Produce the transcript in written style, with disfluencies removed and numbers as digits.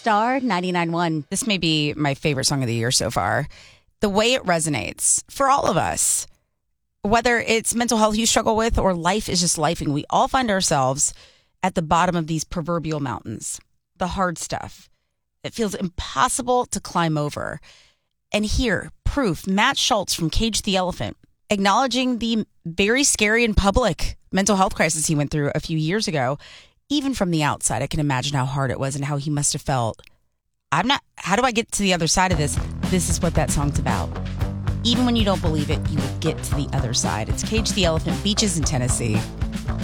Star 99.1. This may be my favorite song of the year so far. The way it resonates for all of us, whether it's mental health you struggle with or life is just lifing, we all find ourselves at the bottom of these proverbial mountains, the hard stuff. It feels impossible to climb over. And here, proof, Matt Schultz from Cage the Elephant, acknowledging the very scary and public mental health crisis he went through a few years ago. Even from the outside, I can imagine how hard it was and how he must have felt. How do I get to the other side of this? This is what that song's about. Even when you don't believe it, you will get to the other side. It's Cage the Elephant, Beaches in Tennessee.